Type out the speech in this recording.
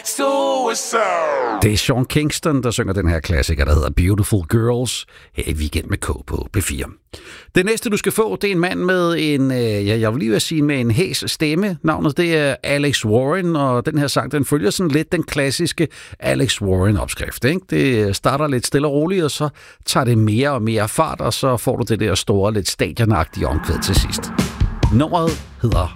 suicide. Det er Sean Kingston, der synger den her klassiker, der hedder Beautiful Girls, her i Weekend med K på P4. Det næste, du skal få, det er en mand med en, jeg vil lige vil sige, med en hæs stemme. Navnet, det er Alex Warren, og den her sang, den følger sådan lidt den klassiske Alex Warren-opskrift, ikke? Det starter lidt stille og roligt, og så tager det mere og mere fart, og så får du det der store, lidt stadionagtige omkvæd til sidst. Nummeret hedder